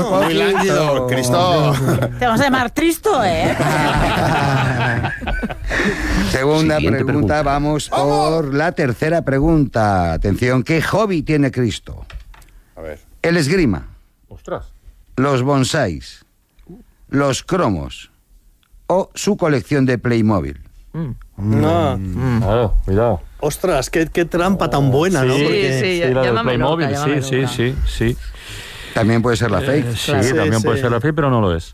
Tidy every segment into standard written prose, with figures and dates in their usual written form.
Muy lánguido, Cristo. Te vamos a llamar Tristo, ¿eh? Segunda pregunta, vamos por la tercera pregunta. Atención, ¿qué hobby tiene Cristo? A ver. El esgrima, Ostras. los bonsáis, los cromos o su colección de Playmobil. No. Claro, cuidado. Ostras, qué trampa tan buena, ¿no? Sí, Porque... sí, ya- la del llámame loca, Playmobil, llámame sí, loca. sí. También puede ser la fake. Sí, Claro. también Sí, puede sí. ser la fake, pero no lo es.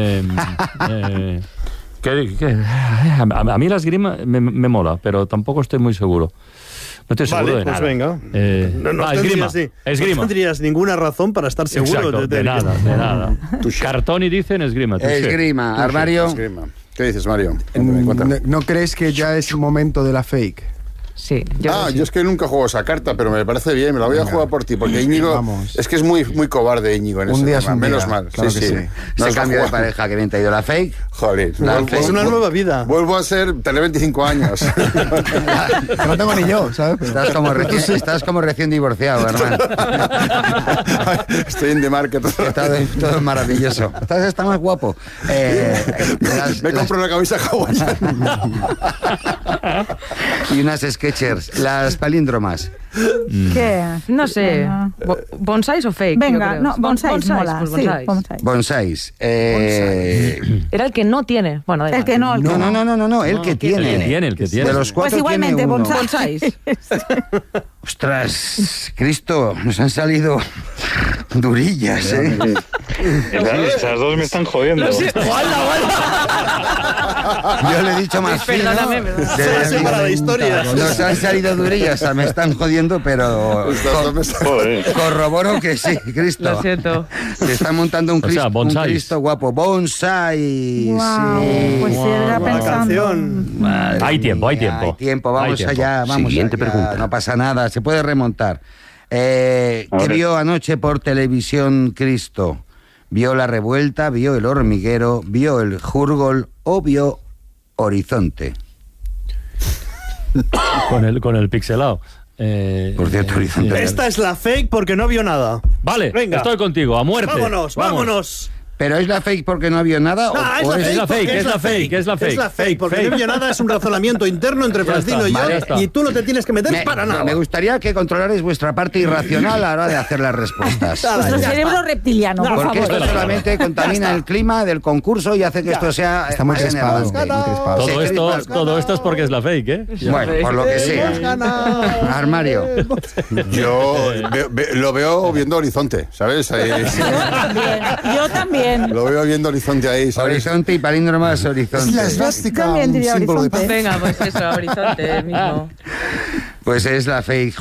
A mí la esgrima me mola, pero tampoco estoy muy seguro. No estoy seguro Vale, de pues nada. venga. No esgrima. no tendrías ninguna razón para estar seguro. Exacto, de nada. Cartoni dice en esgrima. touché. Esgrima, armario. Esgrima. ¿Qué dices, Mario? ¿No crees que ya es momento de la fake? Sí, yo creo que sí. Yo es que nunca juego esa carta, pero me parece bien, me la voy a jugar por ti, porque Íñigo, Vamos. es que es muy cobarde Íñigo en Un ese día tema, es un día, menos mal. claro que sí. No Ese se cambio de juega. pareja que bien te ha ido la fake. Joder, Es una nueva vida. Vuelvo a tener 25 años. Que no tengo ni yo, ¿sabes? Pero- Estás como recién divorciado, hermano. Estoy en The Market. Todo es maravilloso. Está más guapo. Me compro una camisa hawaiana. Y unas Skechers. Las palíndromas. ¿Qué? No sé, Venga. ¿bonsáis o fake? Venga, Yo creo. no, bonsáis mola. Pues Sí, bonsáis. bonsáis. Bonsáis. Era el que no tiene. Bueno, da El igual. que no, el que No, el que tiene. El que tiene. De los Pues cuatro igualmente, tiene uno. bonsáis. Ostras, Cristo, nos han salido durillas, ¿eh? Esas dos me están jodiendo. Yo le he dicho más fino. Perdóname, Para la historia. Nos han salido durillas, me están jodiendo, pero Joder. corroboro que sí, Cristo. Lo siento. Se está montando un O sea, Cristo, un bonsáis. Cristo guapo. Bonsai. Wow, Sí. pues sí, era Buena pensando. canción. Madre Hay tiempo, hay mía, tiempo. Hay tiempo, vamos Hay tiempo. allá, vamos Siguiente allá. pregunta. No pasa nada, se puede remontar. ¿Qué ver. vio anoche por televisión Cristo? ¿Vio La Revuelta, vio El Hormiguero, vio El Jurgol o vio Horizonte? Con el pixelado. Por cierto, Horizonte. Esta es la fake porque no vio nada. Vale, Venga. estoy contigo, a muerte. Vámonos, Vamos. vámonos. ¿Pero es la fake porque no vio nada? No, o es la fake, porque es la fake, es la fake. Es la fake, porque Fake. no vio nada, es un razonamiento interno entre Ya Francino está, y vale, ya yo, está. y tú no te tienes que meter para nada. Me gustaría que controlarais vuestra parte irracional a la hora de hacer las respuestas. Vuestro cerebro reptiliano, por Porque favor. esto solamente contamina el clima del concurso y hace que esto sea Está muy más crespado, enervante. muy crespado. Todo esto es porque es la fake, ¿eh? Bueno, por lo que sea. Armario. Yo lo veo viendo Horizonte, ¿sabes? Ahí, Yo también. lo veo viendo Horizonte ahí, ¿sabes? Horizonte y palíndromas horizonte. Es la esvástica, También un diría símbolo de horizonte. paz. Venga, pues eso, horizonte mismo. Pues es la fake.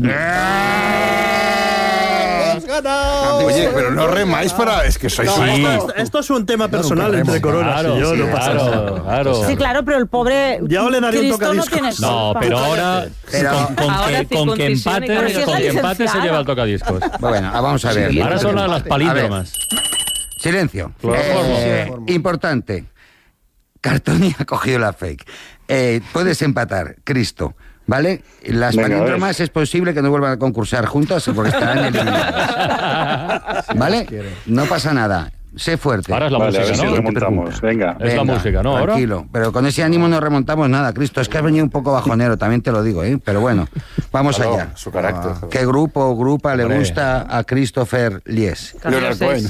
Oye, pero no remáis para... Es que sois... No, Sí. esto es un tema personal entre Coronas y yo, no pasa nada. claro. Sí, claro, pero el pobre Ya le daré un Cristo no tocadiscos. tiene No, culpa. pero ahora Ahora con que circuncisión y empate, con- con que empate se licenciada. lleva el tocadiscos. Bueno, vamos a ver. Ahora son las palíndromas. Silencio. Cloroformo. Importante. Cartoni ha cogido la fake. Puedes empatar, Cristo. ¿Vale? Las Venga, palíndromas es posible que no vuelvan a concursar juntas porque estarán eliminadas. ¿Vale? No pasa nada. Sé fuerte. Ahora es la Vale, a ver música, si ¿no? remontamos. Venga. Es la música, ¿no? Ahora. Tranquilo. Pero con ese ánimo no remontamos nada, Cristo. Es que has venido un poco bajonero, también te lo digo, ¿eh? Pero bueno, vamos Claro, allá. su carácter. ¿Qué grupo o grupa le Hombre. gusta a Christopher Lies? Leonard Cohen.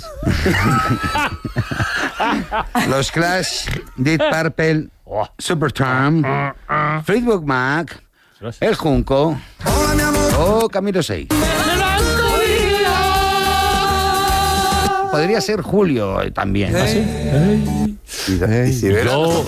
Los Clash, Deep Purple, Supertramp, Fleetwood Mac, El Junco o Camilo 6. Podría ser Julio también. Y Cibera. Yo...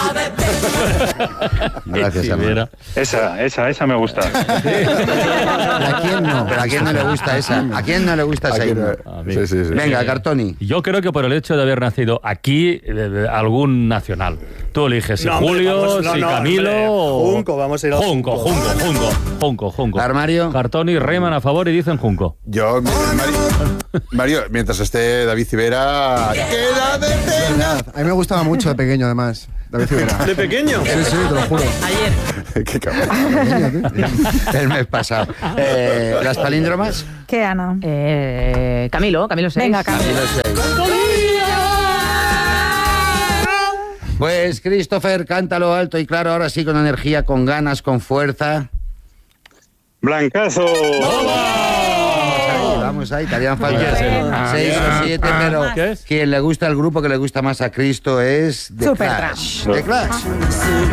Gracias, hermano. Cibera. Esa me gusta. ¿A quién no? ¿Pero a quién no le gusta esa? ¿A quién no le gusta esa Aquí himno? no- A mí. Sí, sí, sí. Venga, Cartoni. Yo creo que por el hecho de haber nacido aquí, algún nacional. Tú eliges si No, hombre, Julio, vamos, no, si no, Camilo hombre. o... Junco, vamos a ir al Junco. Armario. Cartoni reman a favor y dicen Junco. Yo, Mario, mientras esté David Civera... ¡Queda de pena! A mí me gustaba mucho de pequeño, además. David Civera. ¿De pequeño? Sí, sí, te lo juro. Ayer. Qué cabrón. El mes pasado. ¿Las palíndromas? ¿Qué, Ana? Camilo 6. Venga, Camilo. Camilo 6. Pues Christopher, cántalo alto y claro, ahora sí, con energía, con ganas, con fuerza. Blancazo. Vamos ahí, te harían falta 6 o 7, pero ¿Qué es? quien le gusta el grupo que le gusta más a Cristo es The Supertramp. Clash. The Clash.